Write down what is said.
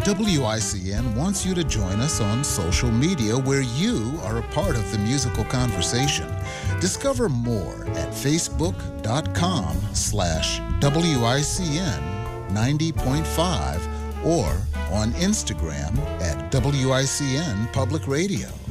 WICN wants you to join us on social media where you are a part of the musical conversation. Discover more at facebook.com/WICN 90.5 or on Instagram at WICN Public Radio.